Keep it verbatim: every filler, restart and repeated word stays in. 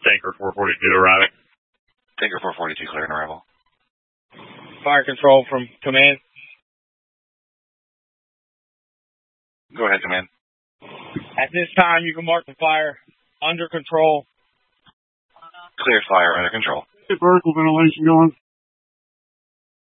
Tanker four forty-two arriving. Tanker four forty-two clear and arrival. Fire control from command. Go ahead, command. At this time, you can mark the fire under control. Clear fire under control. Get vertical ventilation going.